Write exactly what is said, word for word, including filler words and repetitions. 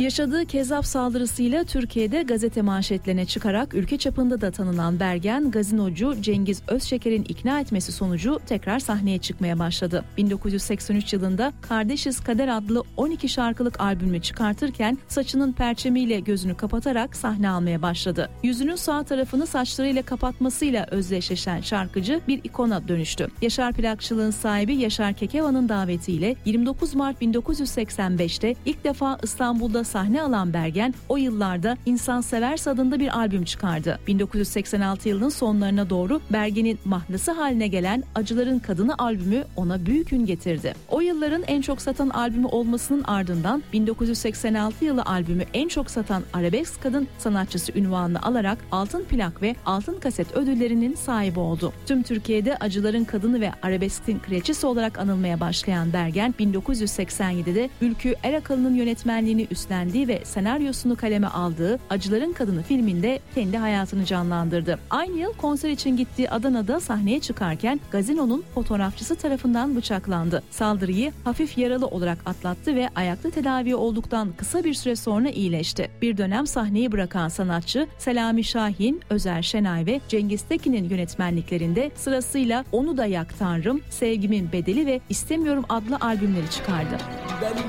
Yaşadığı kezzap saldırısıyla Türkiye'de gazete manşetlerine çıkarak ülke çapında da tanınan Bergen, gazinocu Cengiz Özşeker'in ikna etmesi sonucu tekrar sahneye çıkmaya başladı. bin dokuz yüz seksen üç yılında Kardeşiz Kader adlı on iki şarkılık albümü çıkartırken saçının perçemiyle gözünü kapatarak sahne almaya başladı. Yüzünün sağ tarafını saçlarıyla kapatmasıyla özdeşleşen şarkıcı bir ikona dönüştü. Yaşar plakçılığın sahibi Yaşar Kekevan'ın davetiyle yirmi dokuz Mart bin dokuz yüz seksen beşte ilk defa İstanbul'da sahne alan Bergen, o yıllarda İnsanseverse adında bir albüm çıkardı. bin dokuz yüz seksen altı yılının sonlarına doğru Bergen'in mahnası haline gelen Acıların Kadını albümü ona büyük ün getirdi. O yılların en çok satan albümü olmasının ardından bin dokuz yüz seksen altı yılı albümü en çok satan arabesk kadın sanatçısı unvanını alarak altın plak ve altın kaset ödüllerinin sahibi oldu. Tüm Türkiye'de Acıların Kadını ve arabeskin kraliçesi olarak anılmaya başlayan Bergen, bin dokuz yüz seksen yedide Ülkü Erakalı'nın yönetmenliğini üstlendiği ve senaryosunu kaleme aldığı Acıların Kadını filminde kendi hayatını canlandırdı. Aynı yıl konser için gittiği Adana'da sahneye çıkarken gazinonun fotoğrafçısı tarafından bıçaklandı. Saldırıyı hafif yaralı olarak atlattı ve ayakta tedavi olduktan kısa bir süre sonra iyileşti. Bir dönem sahneyi bırakan sanatçı Selami Şahin, Özer Şenay ve Cengiz Tekin'in yönetmenliklerinde sırasıyla Onu Da Yak Tanrım, Sevgimin Bedeli ve İstemiyorum adlı albümleri çıkardı. Ben